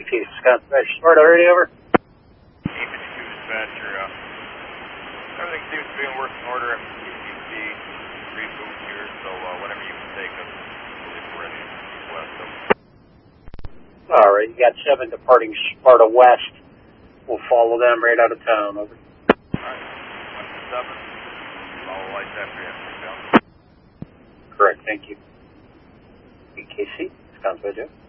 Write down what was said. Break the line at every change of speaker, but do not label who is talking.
Wisconsin Dispatch. Sparta, already over?
E-52 Dispatcher, everything seems to be in working order after CCC reboot here, so whenever you can take us, we're ready west.
All right, you got 7 departing Sparta West. We'll follow them right out of town, over.
All right, 1 to 7, follow lights after you.
Correct, thank you. BKC, Wisconsin Dispatch.